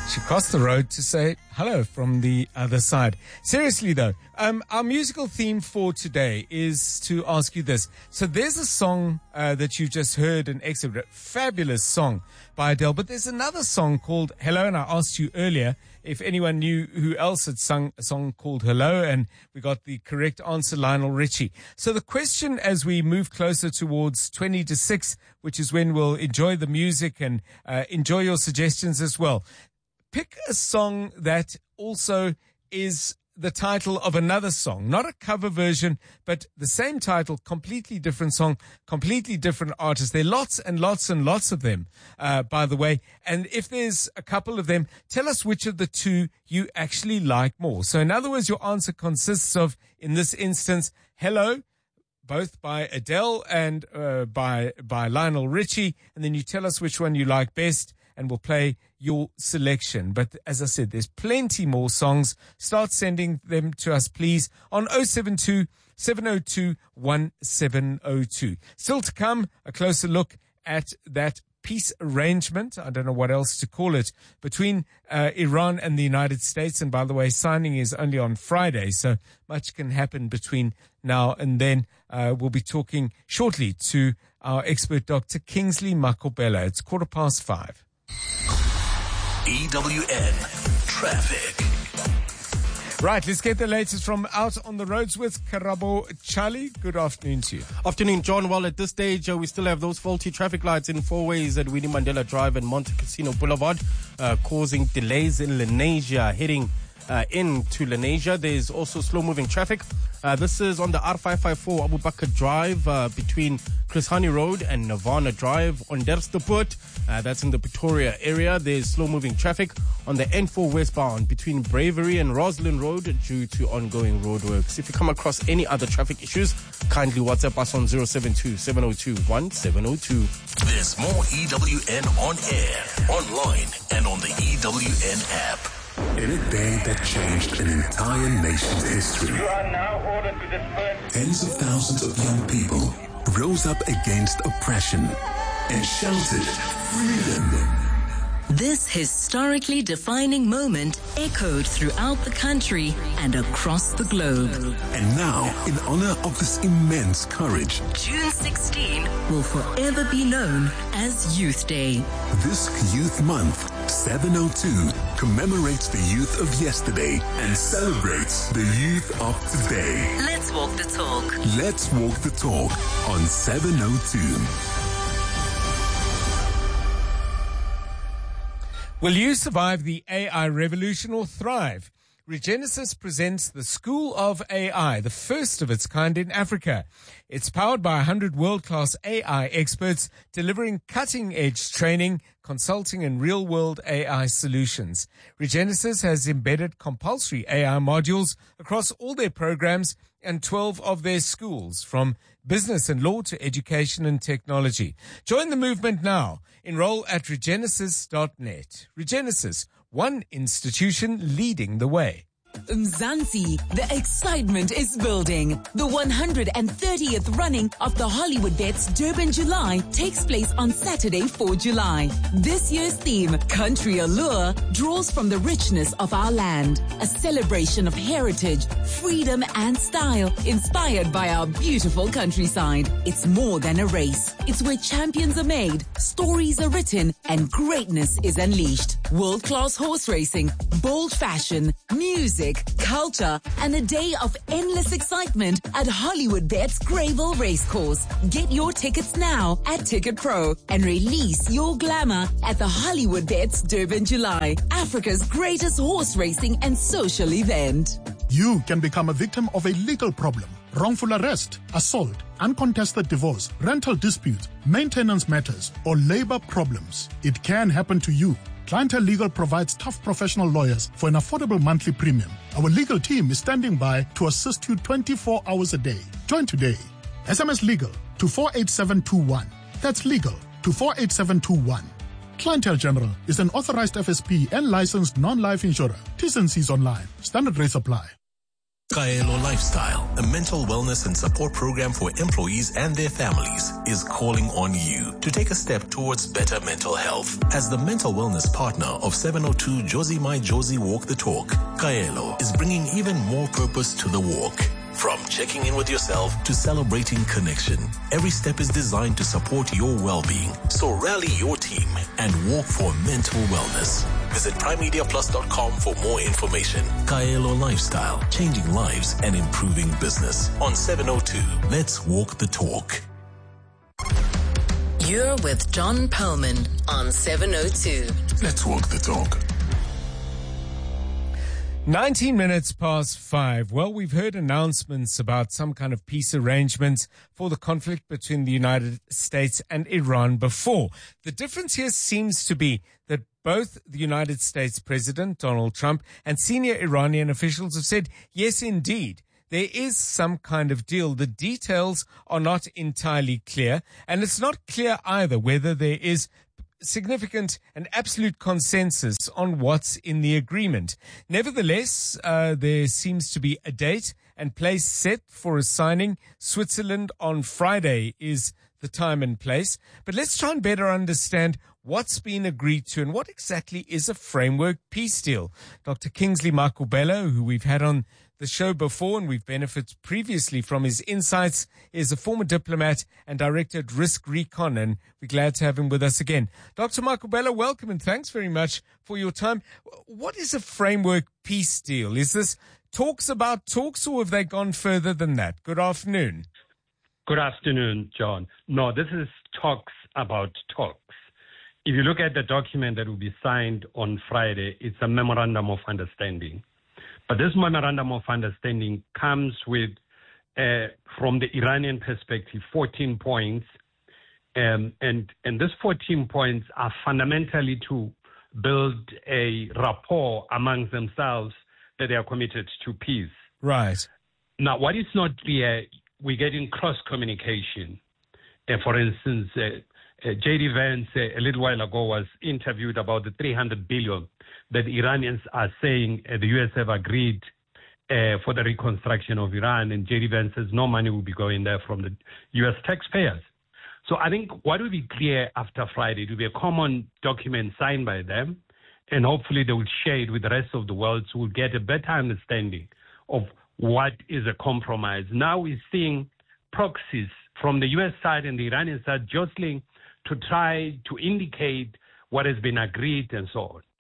She crossed the road to say hello from the other side. Seriously though, our musical theme for today is to ask you this. So there's a song that you just heard, an excerpt, a fabulous song by Adele, but there's another song called Hello, and I asked you earlier if anyone knew who else had sung a song called Hello, and we got the correct answer, Lionel Richie. So the question as we move closer towards 20 to 6, which is when we'll enjoy the music and enjoy your suggestions as well. Pick a song that also is the title of another song, not a cover version, but the same title, completely different song, completely different artist. There are lots and lots and lots of them, by the way. And if there's a couple of them, tell us which of the two you actually like more. So in other words, your answer consists of, in this instance, Hello, both by Adele and by Lionel Richie. And then you tell us which one you like best, and we'll play your selection. But as I said, there's plenty more songs. Start sending them to us, please, on 072 702 1702. Still to come, a closer look at that peace arrangement, I don't know what else to call it, between Iran and the United States. And by the way, signing is only on Friday, so much can happen between now and then. We'll be talking shortly to our expert, Dr. Kingsley Makobela. It's 5:15. EWN Traffic. Right, let's get the latest from out on the roads with Karabo Charlie. Good afternoon to you. Afternoon, John. Well, at this stage, we still have those faulty traffic lights in four ways at Winnie Mandela Drive and Monte Cassino Boulevard, causing delays in Lenasia, heading into Lenasia. There's also slow-moving traffic. This is on the R554 Abu Bakr Drive between Chris Hani Road and Nirvana Drive on Dersteput. That's in the Pretoria area. There's slow-moving traffic on the N4 westbound between Bravery and Roslyn Road due to ongoing roadworks. If you come across any other traffic issues, kindly WhatsApp us on 072 702 1702. There's more EWN on air, online, and on the EWN app. In a day that changed an entire nation's history, You are now ordered to disperse. tens of thousands of young people rose up against oppression and shouted freedom. This historically defining moment echoed throughout the country and across the globe. And now, in honor of this immense courage, June 16 will forever be known as Youth Day. this Youth Month, 702, commemorates the youth of yesterday and celebrates the youth of today. Let's walk the talk. Let's walk the talk on 702. Will you survive the AI revolution or thrive? Regenesis presents the School of AI, the first of its kind in Africa. It's powered by 100 world-class AI experts delivering cutting-edge training, consulting, and real-world AI solutions. Regenesis has embedded compulsory AI modules across all their programs and 12 of their schools, from business and law to education and technology. Join the movement now. Enroll at regenesis.net. Regenesis, one institution leading the way. Mzansi, the excitement is building. The 130th running of the Hollywood Bets Durban July takes place on Saturday, 4 July. This year's theme, Country Allure, draws from the richness of our land. A celebration of heritage, freedom and style, inspired by our beautiful countryside. It's more than a race. It's where champions are made, stories are written, and greatness is unleashed. World-class horse racing, bold fashion, music, culture, and a day of endless excitement at Hollywood Bets Greyville Racecourse. Get your tickets now at Ticket Pro and release your glamour at the Hollywood Bets Durban July, Africa's greatest horse racing and social event. You can become a victim of a legal problem: wrongful arrest, assault, uncontested divorce, rental dispute, maintenance matters, or labor problems. It can happen to you. Clientele Legal provides tough professional lawyers for an affordable monthly premium. Our legal team is standing by to assist you 24 hours a day. Join today. SMS Legal to 48721. That's legal to 48721. Clientele General is an authorized FSP and licensed non-life insurer. T's and C's online. Standard rates apply. Kaelo Lifestyle, a mental wellness and support program for employees and their families, is calling on you to take a step towards better mental health. As the mental wellness partner of 702 Josie My Josie Walk the Talk, Kaelo is bringing even more purpose to the walk. From checking in with yourself to celebrating connection, every step is designed to support your well-being. So rally your team and walk for mental wellness. Visit primemediaplus.com for more information. Kaelo Lifestyle, changing lives and improving business. On 702, let's walk the talk. You're with John Perlman on 702. Let's walk the talk. 19 minutes past 5. Well, we've heard announcements about some kind of peace arrangements for the conflict between the United States and Iran before. The difference here seems to be that both the United States President, Donald Trump, and senior Iranian officials have said, yes, indeed, there is some kind of deal. The details are not entirely clear, and it's not clear either whether there is significant and absolute consensus on what's in the agreement. Nevertheless, there seems to be a date and place set for a signing. Switzerland on Friday is the time and place. But let's try and better understand what's been agreed to and what exactly is a framework peace deal. Dr. Kingsley Makubela, who we've had on the show before and we've benefited previously from his insights, is a former diplomat and director at Risk Recon, and we're glad to have him with us again. Dr. Makubela, welcome and thanks very much for your time. What is a framework peace deal? Is this talks about talks, or have they gone further than that? Good afternoon. Good afternoon, John. No, this is talks about talks. If you look at the document that will be signed on Friday, it's a memorandum of understanding. But this memorandum of understanding comes with, from the Iranian perspective, 14 points. And these 14 points are fundamentally to build a rapport amongst themselves that they are committed to peace. Right. Now, what is not clear, we're getting cross-communication. For instance, J.D. Vance a little while ago was interviewed about the $300 billion that the Iranians are saying the U.S. have agreed for the reconstruction of Iran, and J.D. Vance says no money will be going there from the U.S. taxpayers. So I think what will be clear after Friday, it will be a common document signed by them, and hopefully they will share it with the rest of the world so we'll get a better understanding of what is a compromise. Now we're seeing proxies from the U.S. side and the Iranian side jostling to try to indicate what has been agreed and so on.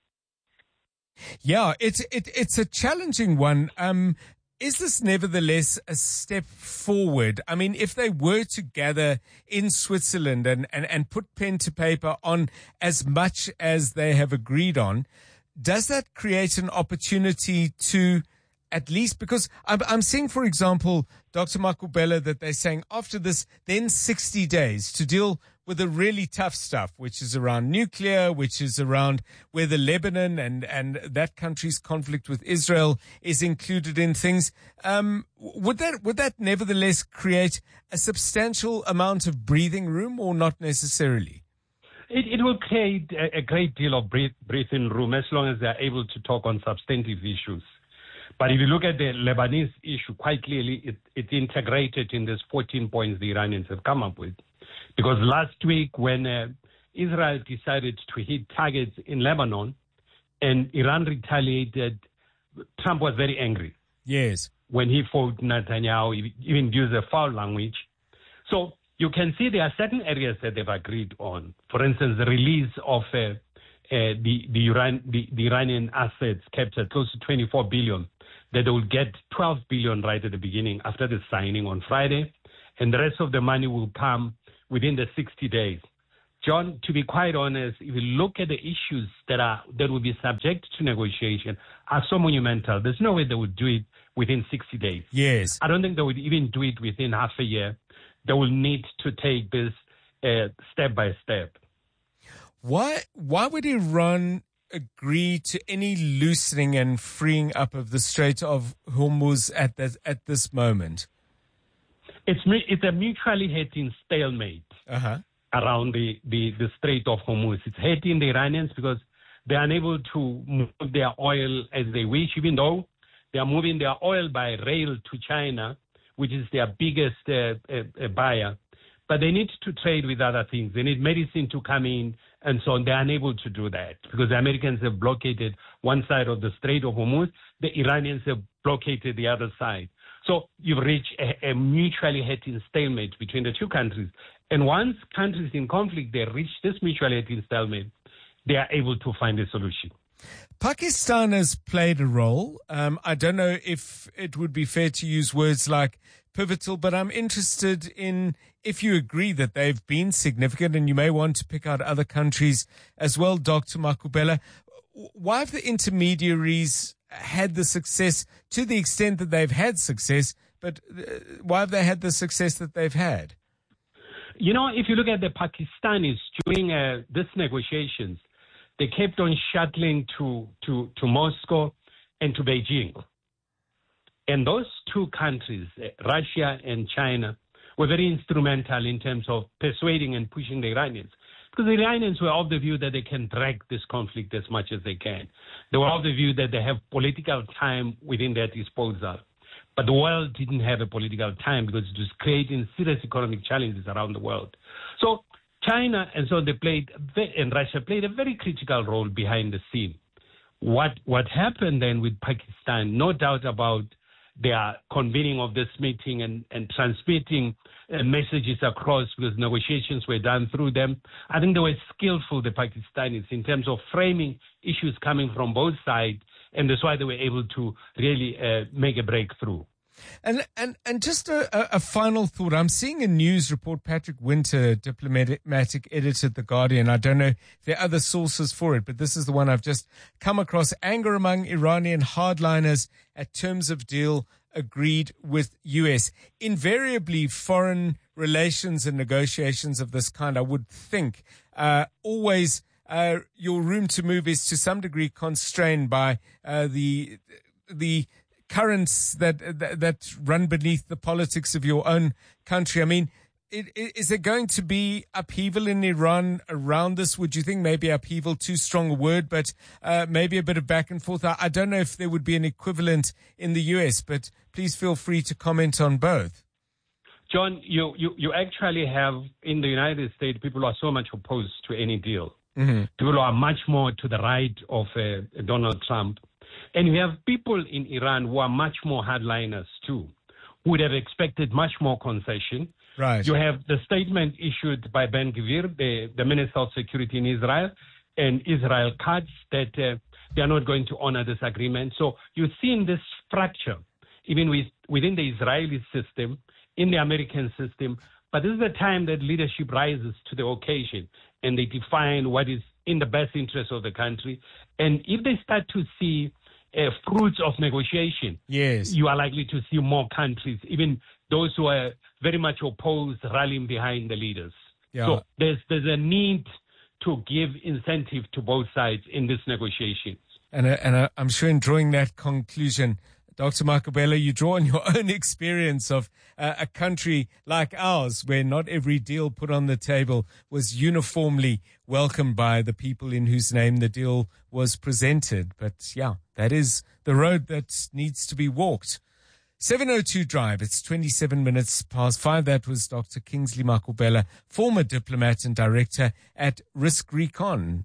Yeah, it's a challenging one. Is this nevertheless a step forward? I mean, if they were to gather in Switzerland and put pen to paper on as much as they have agreed on, does that create an opportunity to at least, because I'm seeing, for example, Dr. Makubela, that they're saying after this, then 60 days to deal with the really tough stuff, which is around nuclear, which is around whether Lebanon and that country's conflict with Israel is included in things. Would that nevertheless create a substantial amount of breathing room, or not necessarily? It will create a great deal of breathing room as long as they're able to talk on substantive issues. But if you look at the Lebanese issue, quite clearly it's integrated in these 14 points the Iranians have come up with. Because last week when Israel decided to hit targets in Lebanon and Iran retaliated, Trump was very angry. Yes. When he fought Netanyahu, he even used a foul language. So you can see there are certain areas that they've agreed on. For instance, the release of the Iranian assets captured, close to 24 billion, that they will get 12 billion right at the beginning after the signing on Friday, and the rest of the money will come within the 60 days. John, to be quite honest, if you look at the issues that will be subject to negotiation, are so monumental. There's no way they would do it within 60 days. Yes. I don't think they would even do it within half a year. They will need to take this step by step. Why would Iran agree to any loosening and freeing up of the Strait of Hormuz at this moment? It's a mutually hating stalemate around the Strait of Hormuz. It's hating the Iranians because they're unable to move their oil as they wish, even though They are moving their oil by rail to China, which is their biggest buyer. But they need to trade with other things. They need medicine to come in and so on. They are unable to do that because the Americans have blockaded one side of the Strait of Hormuz. The Iranians have blockaded the other side. So you've reached a mutually hating stalemate between the two countries. And once countries in conflict, they reach this mutually hating stalemate, they are able to find a solution. Pakistan has played a role. I don't know if it would be fair to use words like pivotal, but I'm interested in if you agree that they've been significant, and you may want to pick out other countries as well, Dr. Makubela. Why have the intermediaries had the success to the extent that they've had success, but why have they had the success that they've had? You know, if you look at the Pakistanis during these negotiations, they kept on shuttling to Moscow and to Beijing. And those two countries, Russia and China, were very instrumental in terms of persuading and pushing the Iranians. Because the Iranians were of the view that they can drag this conflict as much as they can. They were of the view that they have political time within their disposal. But the world didn't have a political time because it was creating serious economic challenges around the world. So China and so they played, and Russia played a very critical role behind the scene. What happened then with Pakistan, no doubt about their convening of this meeting and transmitting messages across because negotiations were done through them. I think they were skillful, the Pakistanis, in terms of framing issues coming from both sides, and that's why they were able to really make a breakthrough. And just a final thought. I'm seeing a news report, Patrick Winter, diplomatic editor at The Guardian. I don't know if there are other sources for it, but this is the one I've just come across. Anger among Iranian hardliners at terms of deal agreed with US. Invariably, foreign relations and negotiations of this kind, I would think, always your room to move is to some degree constrained by the currents that run beneath the politics of your own country. I mean, is there going to be upheaval in Iran around this? Would you think maybe upheaval, too strong a word, but maybe a bit of back and forth? I don't know if there would be an equivalent in the US, but please feel free to comment on both. John, you actually have in the United States, people are so much opposed to any deal. Mm-hmm. People are much more to the right of Donald Trump. And you have people in Iran who are much more hardliners too, who would have expected much more concession. Right. You have the statement issued by Ben Gvir, the Minister of Security in Israel, and Israel Katz, that they are not going to honor this agreement. So you're seeing this fracture, even within the Israeli system, in the American system. But this is the time that leadership rises to the occasion, and they define what is in the best interest of the country. And if they start to see fruits of negotiation, yes, you are likely to see more countries, even those who are very much opposed, rallying behind the leaders. Yeah. So there's a need to give incentive to both sides in this negotiations. And I'm sure in drawing that conclusion, Dr. Makubela, you draw on your own experience of a country like ours where not every deal put on the table was uniformly welcomed by the people in whose name the deal was presented. But yeah, that is the road that needs to be walked. 702 Drive, it's 27 minutes past 5. That was Dr. Kingsley Makubela, former diplomat and director at Risk Recon.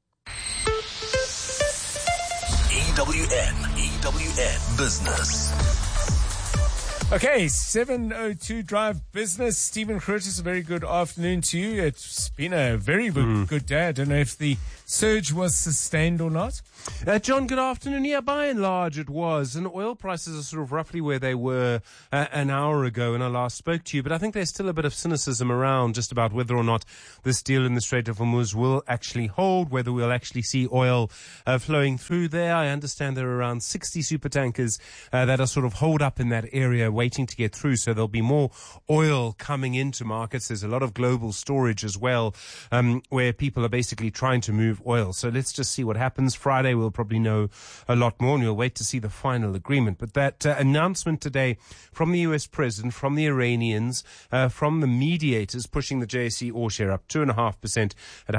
EWN Business. Okay, 702 Drive Business. Stephen Curtis, a very good afternoon to you. It's been a very good day. I don't know if the surge was sustained or not. John, good afternoon. Yeah, by and large it was. And oil prices are sort of roughly where they were an hour ago when I last spoke to you. But I think there's still a bit of cynicism around just about whether or not this deal in the Strait of Hormuz will actually hold, whether we'll actually see oil flowing through there. I understand there are around 60 super tankers that are sort of holed up in that area waiting to get through. So there'll be more oil coming into markets. There's a lot of global storage as well, where people are basically trying to move of oil. So let's just see what happens. Friday we'll probably know a lot more, and we'll wait to see the final agreement. But that announcement today from the US president, from the Iranians, from the mediators pushing the JSE ore share up 2.5% at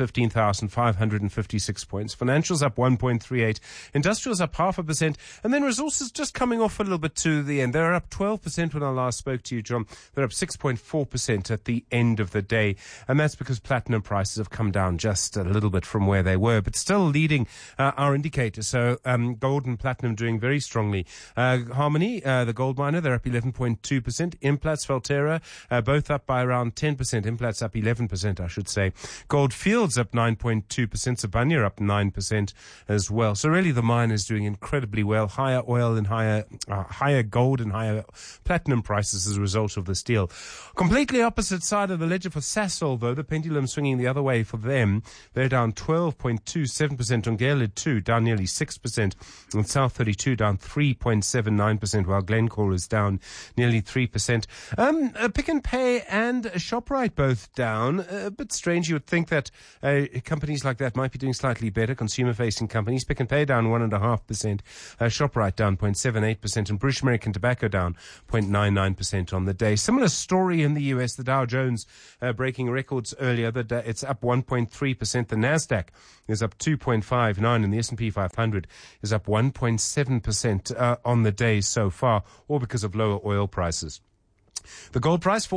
115,556 points. Financials up 1.38. Industrials up 0.5%. And then resources just coming off a little bit to the end. They're up 12% when I last spoke to you, John. They're up 6.4% at the end of the day. And that's because platinum prices have come down just a little bit from where they were, but still leading our indicators. So gold and platinum doing very strongly. Harmony, the gold miner, they're up 11.2%. Implats, Valterra, both up by around 10%. Implats up 11%, I should say. Gold Fields up 9.2%. Sibanye up 9% as well. So really the mine is doing incredibly well. Higher oil and higher gold and higher platinum prices as a result of this deal. Completely opposite side of the ledger for Sasol, though. The pendulum swinging the other way for them. They're down 12.27% on Gaylord 2, down nearly 6%. And South 32 down 3.79%, while Glencore is down nearly 3%. Pick n Pay and ShopRite both down. A bit strange. You would think that companies like that might be doing slightly better, consumer-facing companies. Pick n Pay down 1.5%. ShopRite down 0.78%, and British American Tobacco down 0.99% on the day. Similar story in the US. The Dow Jones breaking records earlier. It's up 1.3%. The Nasdaq is up 2.59%, and the S&P 500 is up 1.7% on the day so far, all because of lower oil prices. The gold price,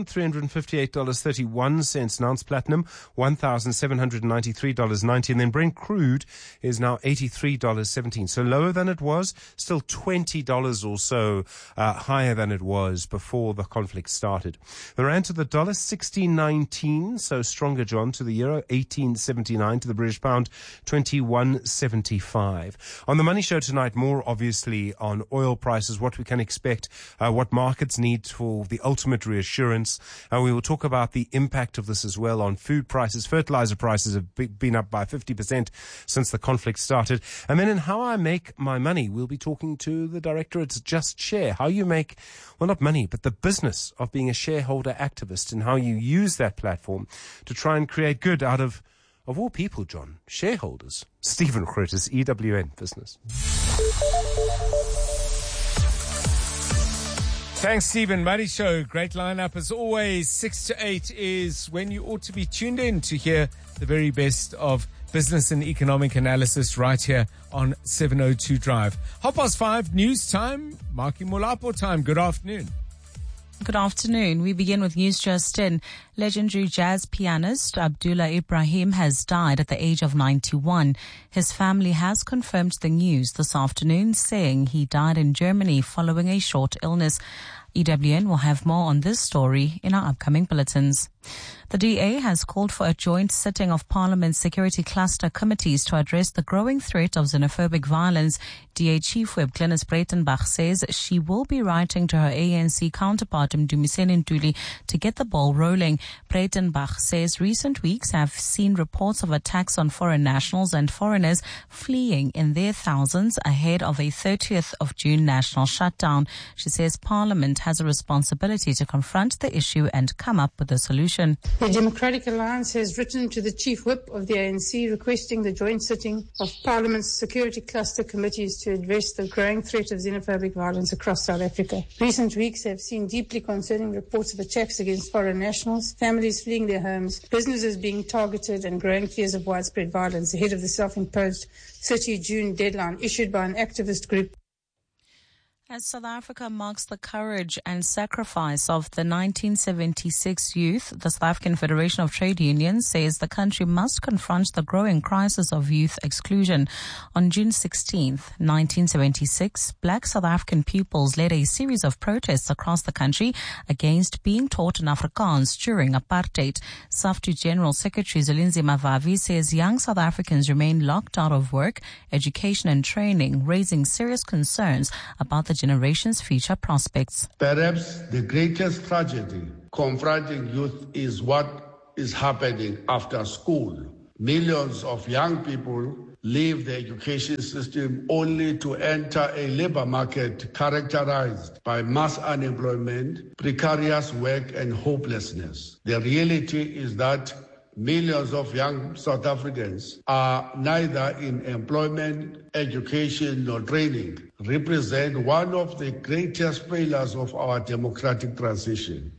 $4,358.31 an ounce. Platinum, $1,793.90. And then Brent crude is now $83.17. So lower than it was, still $20 or so higher than it was before the conflict started. The rand to the dollar, 16.19. So stronger, John, to the euro, 18.79. To the British pound, 21.75. On the Money Show tonight, more obviously on oil prices, what we can expect, what markets need for the ultimate reassurance. We will talk about the impact of this as well on food prices. Fertilizer prices have been up by 50% since the conflict started. And then in How I Make My Money, we'll be talking to the director at Just Share. How you make, well, not money, but the business of being a shareholder activist, and how you use that platform to try and create good out of all people, John, shareholders. Stephen Curtis, EWN Business. Thanks, Stephen. Money Show, great lineup as always. 6 to 8 is when you ought to be tuned in to hear the very best of business and economic analysis right here on 702 Drive. 5:30 news time, Marky Molapo time. Good afternoon. Good afternoon. We begin with news just in. Legendary jazz pianist Abdullah Ibrahim has died at the age of 91. His family has confirmed the news this afternoon, saying he died in Germany following a short illness. EWN will have more on this story in our upcoming bulletins. The DA has called for a joint sitting of Parliament's security cluster committees to address the growing threat of xenophobic violence. DA Chief Whip Glynis Breitenbach says she will be writing to her ANC counterpart Mdumiseni Ntuli to get the ball rolling. Breitenbach says recent weeks have seen reports of attacks on foreign nationals and foreigners fleeing in their thousands ahead of a 30th of June national shutdown. She says Parliament has a responsibility to confront the issue and come up with a solution. The Democratic Alliance has written to the Chief Whip of the ANC requesting the joint sitting of Parliament's security cluster committees to address the growing threat of xenophobic violence across South Africa. Recent weeks have seen deeply concerning reports of attacks against foreign nationals, families fleeing their homes, businesses being targeted, and growing fears of widespread violence ahead of the self-imposed 30 June deadline issued by an activist group. As South Africa marks the courage and sacrifice of the 1976 youth, the South African Federation of Trade Unions says the country must confront the growing crisis of youth exclusion. On June 16th, 1976, black South African pupils led a series of protests across the country against being taught in Afrikaans during apartheid. SAFTU General Secretary Zulinzi Mavavi says young South Africans remain locked out of work, education and training, raising serious concerns about the generation's future prospects. Perhaps the greatest tragedy confronting youth is what is happening after school. Millions of young people leave the education system only to enter a labor market characterized by mass unemployment, precarious work and hopelessness. The reality is that millions of young South Africans are neither in employment, education, nor training, represent one of the greatest pillars of our democratic transition.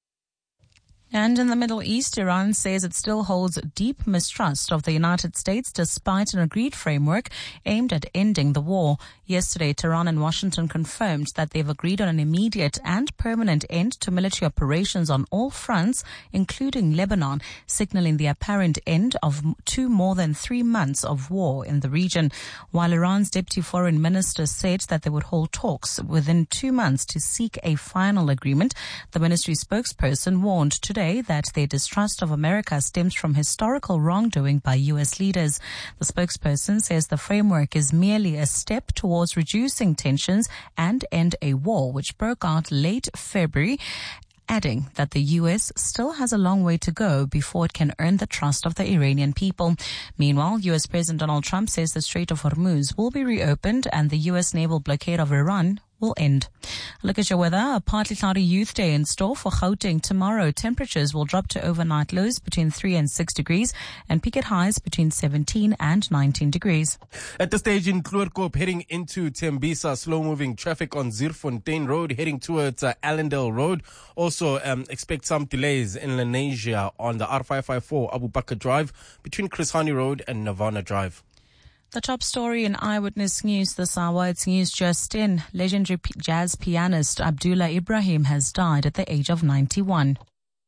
And in the Middle East, Iran says it still holds deep mistrust of the United States despite an agreed framework aimed at ending the war. Yesterday, Tehran and Washington confirmed that they've agreed on an immediate and permanent end to military operations on all fronts, including Lebanon, signaling the apparent end of more than 3 months of war in the region. While Iran's deputy foreign minister said that they would hold talks within 2 months to seek a final agreement, the ministry spokesperson warned today that their distrust of America stems from historical wrongdoing by U.S. leaders. The spokesperson says the framework is merely a step towards reducing tensions and end a war which broke out late February, adding that the U.S. still has a long way to go before it can earn the trust of the Iranian people. Meanwhile, U.S. President Donald Trump says the Strait of Hormuz will be reopened and the U.S. naval blockade of Iran will end. Look at your weather. A partly cloudy youth day in store for Gauteng tomorrow. Temperatures will drop to overnight lows between 3 and 6 degrees and peak at highs between 17 and 19 degrees. At the stage in Kloorkop, heading into Tembisa, slow-moving traffic on Zierfontein Road, heading towards Allendale Road. Also, expect some delays in Lenasia on the R554 Abu Bakr Drive between Chris Hani Road and Nirvana Drive. The top story in Eyewitness News this hour, it's news just in. Legendary jazz pianist Abdullah Ibrahim has died at the age of 91.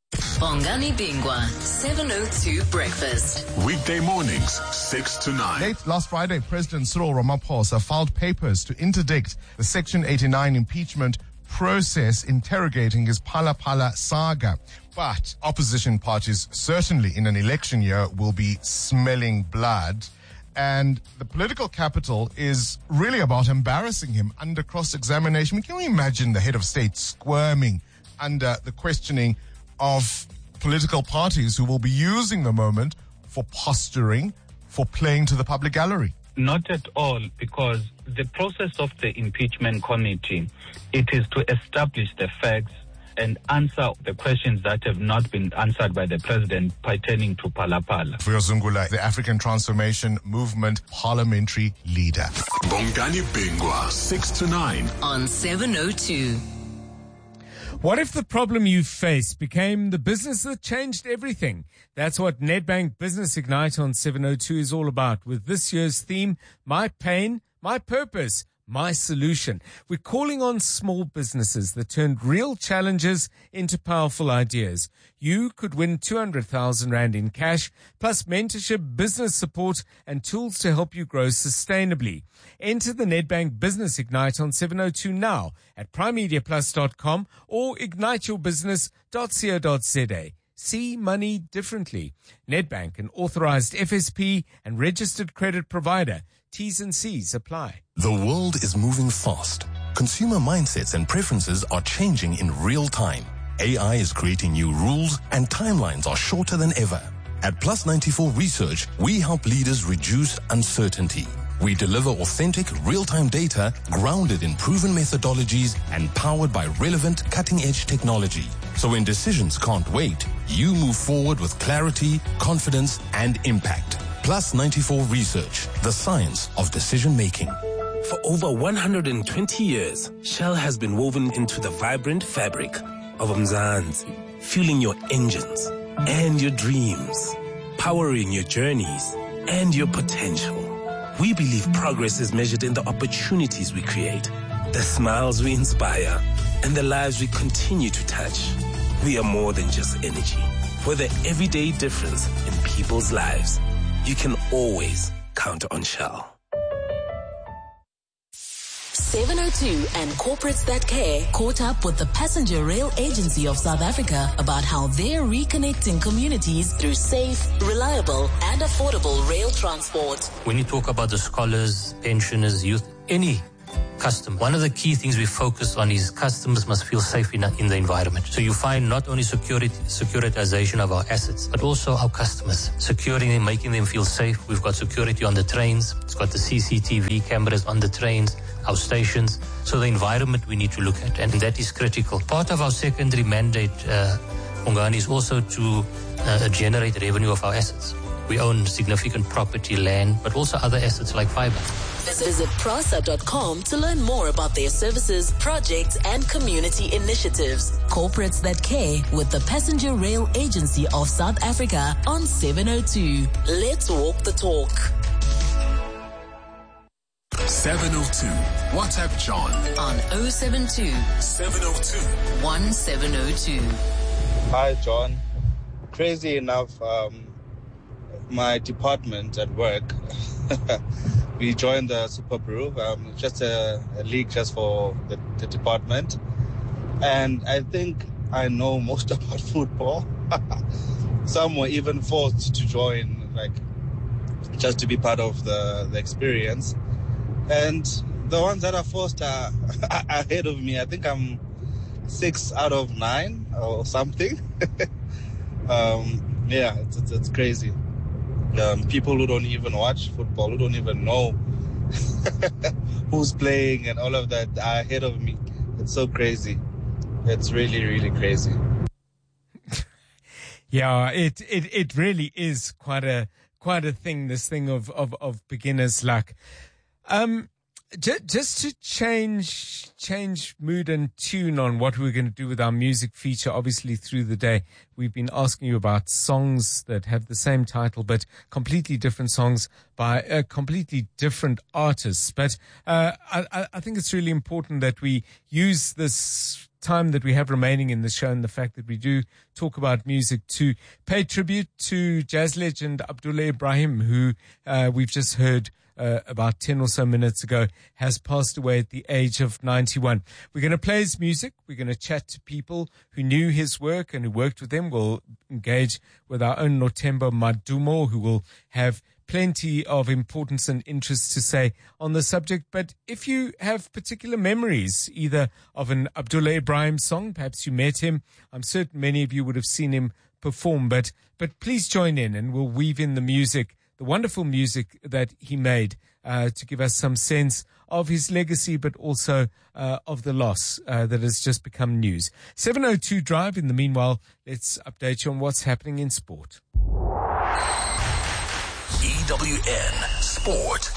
Bongani Bingwa, 702 Breakfast. Weekday mornings, 6 to 9. Late last Friday, President Cyril Ramaphosa filed papers to interdict the Section 89 impeachment process interrogating his Phala Phala saga. But opposition parties, certainly in an election year, will be smelling blood. And the political capital is really about embarrassing him under cross-examination. Can you imagine the head of state squirming under the questioning of political parties who will be using the moment for posturing, for playing to the public gallery? Not at all, because the process of the impeachment committee, it is to establish the facts and answer the questions that have not been answered by the president pertaining to Phala Phala. Vuyo Zungula, the African Transformation Movement parliamentary leader. Bongani Bingwa, 6 to 9. On 702. What if the problem you face became the business that changed everything? That's what Nedbank Business Ignite on 702 is all about, with this year's theme, My Pain, My Purpose, My Solution. We're calling on small businesses that turned real challenges into powerful ideas. You could win 200,000 Rand in cash, plus mentorship, business support, and tools to help you grow sustainably. Enter the Nedbank Business Ignite on 702 now at primemediaplus.com or igniteyourbusiness.co.za. See money differently. Nedbank, an authorized FSP and registered credit provider. T's and C's apply. The world is moving fast. Consumer mindsets and preferences are changing in real time. AI is creating new rules and timelines are shorter than ever. At Plus 94 Research, we help leaders reduce uncertainty. We deliver authentic, real-time data grounded in proven methodologies and powered by relevant, cutting-edge technology. So when decisions can't wait, you move forward with clarity, confidence, and impact. Plus 94 Research, the science of decision-making. For over 120 years, Shell has been woven into the vibrant fabric of Mzansi, fueling your engines and your dreams, powering your journeys and your potential. We believe progress is measured in the opportunities we create, the smiles we inspire, and the lives we continue to touch. We are more than just energy. We're the everyday difference in people's lives. You can always count on Shell. 702 and Corporates That Care caught up with the Passenger Rail Agency of South Africa about how they're reconnecting communities through safe, reliable, and affordable rail transport. When you talk about the scholars, pensioners, youth, any customer, one of the key things we focus on is customers must feel safe in the environment. So you find not only securitization of our assets, but also our customers, securing them, making them feel safe. We've got security on the trains. It's got the CCTV cameras on the trains, our stations. So the environment we need to look at, and that is critical. Part of our secondary mandate Bongani is also to generate revenue of our assets. We own significant property, land, but also other assets like fiber. Visit prasa.com to learn more about their services, projects, and community initiatives. Corporates that care with the Passenger Rail Agency of South Africa on 702. Let's walk the talk. 702. WhatsApp John on 072 702 1702. Hi, John. Crazy enough, my department at work, we joined the Super Brew, just a league just for the department. And I think I know most about football. Some were even forced to join, like, just to be part of the experience. And the ones that are forced are ahead of me. I think I'm 6 out of 9 or something. Yeah, it's crazy. People who don't even watch football, who don't even know who's playing and all of that are ahead of me. It's so crazy. It's really, really crazy. Yeah, it really is quite a thing, this thing of beginner's luck. Just to change mood and tune on what we're going to do with our music feature, obviously through the day, we've been asking you about songs that have the same title, but completely different songs by completely different artists. But I think it's really important that we use this time that we have remaining in the show and the fact that we do talk about music to pay tribute to jazz legend Abdullah Ibrahim, who we've just heard about 10 or so minutes ago, has passed away at the age of 91. We're going to play his music. We're going to chat to people who knew his work and who worked with him. We'll engage with our own Notemba Madumo, who will have plenty of importance and interest to say on the subject. But if you have particular memories, either of an Abdullah Ibrahim song, perhaps you met him, I'm certain many of you would have seen him perform, but please join in and we'll weave in the music, the wonderful music that he made, to give us some sense of his legacy, but also of the loss that has just become news. 702 Drive. In the meanwhile, let's update you on what's happening in sport. EWN Sport.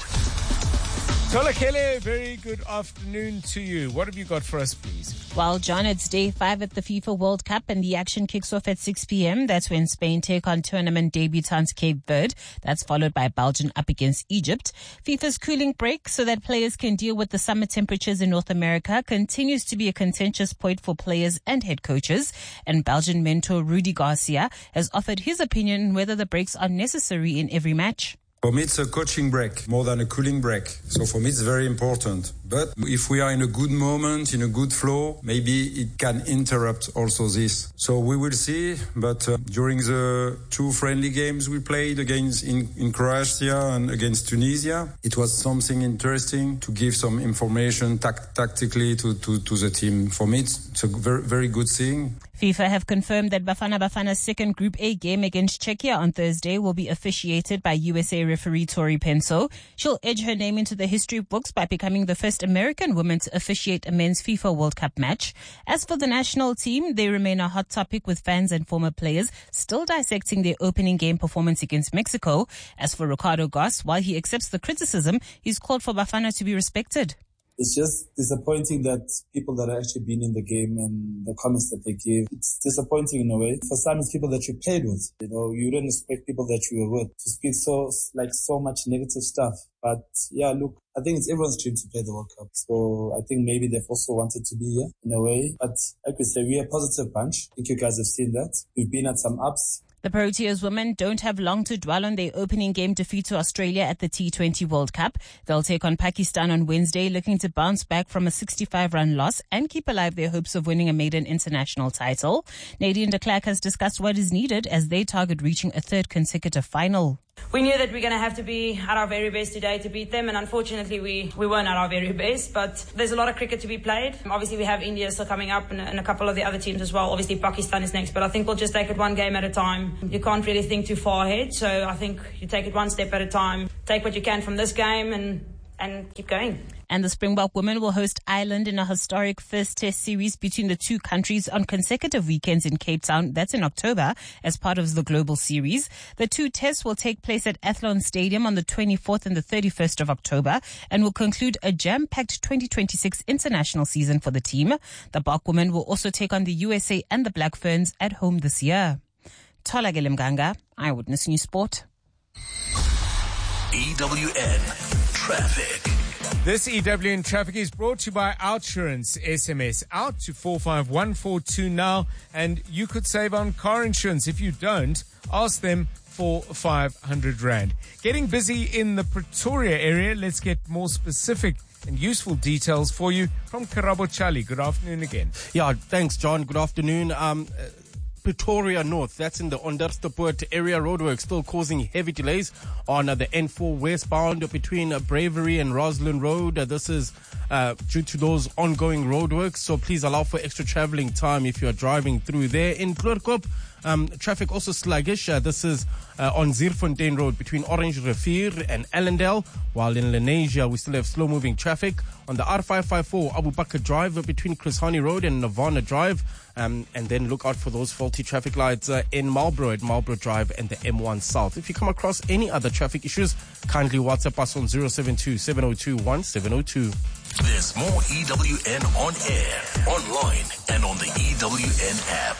Tola Kele, very good afternoon to you. What have you got for us, please? Well, John, it's day 5 at the FIFA World Cup and the action kicks off at 6 p.m. That's when Spain take on tournament debutants Cape Verde. That's followed by Belgium up against Egypt. FIFA's cooling break so that players can deal with the summer temperatures in North America continues to be a contentious point for players and head coaches. And Belgian mentor Rudi Garcia has offered his opinion whether the breaks are necessary in every match. For me, it's a coaching break more than a cooling break. So for me, it's very important. But if we are in a good moment, in a good flow, maybe it can interrupt also this. So we will see. But during the 2 friendly games we played against in Croatia and against Tunisia, it was something interesting to give some information tactically to the team. For me, it's a very, very good thing. FIFA have confirmed that Bafana Bafana's second Group A game against Czechia on Thursday will be officiated by USA referee Tori Penso. She'll edge her name into the history books by becoming the first American woman to officiate a men's FIFA World Cup match. As for the national team, they remain a hot topic with fans and former players still dissecting their opening game performance against Mexico. As for Ricardo Goss, while he accepts the criticism, he's called for Bafana to be respected. It's just disappointing that people that have actually been in the game and the comments that they give, it's disappointing in a way. For some, it's people that you played with. You know, you don't expect people that you were with to speak so much negative stuff. But yeah, look, I think it's everyone's dream to play the World Cup. So I think maybe they've also wanted to be here in a way. But like we say, we're a positive bunch. I think you guys have seen that. We've been at some ups. The Proteas women don't have long to dwell on their opening game defeat to Australia at the T20 World Cup. They'll take on Pakistan on Wednesday, looking to bounce back from a 65-run loss and keep alive their hopes of winning a maiden international title. Nadine de Klerk has discussed what is needed as they target reaching a 3rd consecutive final. We knew that we're going to have to be at our very best today to beat them, and unfortunately we weren't at our very best, but there's a lot of cricket to be played. Obviously we have India still coming up and a couple of the other teams as well. Obviously Pakistan is next, but I think we'll just take it one game at a time. You can't really think too far ahead, so I think you take it one step at a time, take what you can from this game and and keep going. And the Springbok women will host Ireland in a historic first test series between the two countries on consecutive weekends in Cape Town. That's in October as part of the global series. The two tests will take place at Athlone Stadium on the 24th and the 31st of October and will conclude a jam-packed 2026 international season for the team. The Bok women will also take on the USA and the Black Ferns at home this year. Tola Gelemganga, Eyewitness News Sport. EWN Traffic. This EWN Traffic is brought to you by Outsurance. SMS out to 45142 now, and you could save on car insurance. If you don't, ask them for 500 Rand. Getting busy in the Pretoria area. Let's get more specific and useful details for you from Karabo Chali. Good afternoon again. Yeah, thanks, John. Good afternoon. Pretoria North, that's in the Onderstepoort area. Roadwork still causing heavy delays on the N4 westbound between Bravery and Roslyn Road. This is due to those ongoing roadworks, so please allow for extra traveling time if you're driving through there. In Kloorkop, traffic also sluggish. This is on Zierfontein Road between Orange Rivier and Allendale, while in Lenasia we still have slow-moving traffic on the R554 Abu Bakr Drive between Chris Hani Road and Nirvana Drive. And then look out for those faulty traffic lights in Marlborough at Marlborough Drive and the M1 South. If you come across any other traffic issues, kindly WhatsApp us on 072-702-1702. There's more EWN on air, online, and on the EWN app.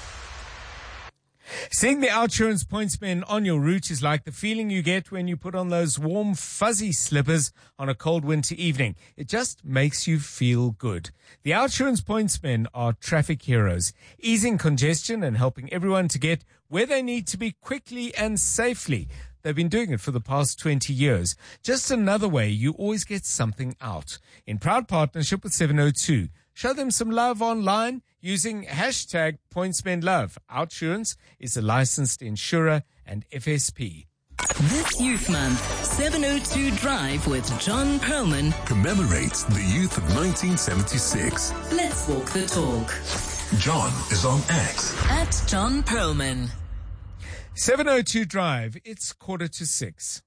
Seeing the Outsurance pointsmen on your route is like the feeling you get when you put on those warm, fuzzy slippers on a cold winter evening. It just makes you feel good. The Outsurance pointsmen are traffic heroes, easing congestion and helping everyone to get where they need to be quickly and safely. They've been doing it for the past 20 years. Just another way you always get something out. In proud partnership with 702. Show them some love online using hashtag PointsmenLove. Outsurance is a licensed insurer and FSP. This Youth Month, 702 Drive with John Perlman commemorates the youth of 1976. Let's walk the talk. John is on X. At John Perlman. 702 Drive, it's 5:45.